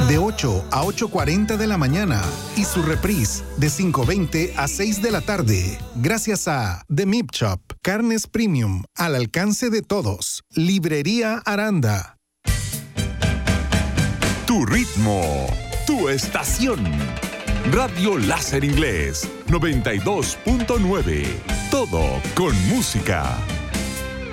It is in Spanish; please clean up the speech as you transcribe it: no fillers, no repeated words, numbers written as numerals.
de 8 a 8:40 de la mañana y su reprise de 5:20 a 6 de la tarde. Gracias a The Meat Shop, carnes premium al alcance de todos. Librería Aranda. Tu ritmo, tu estación. Radio Láser Inglés 92.9. Todo con música.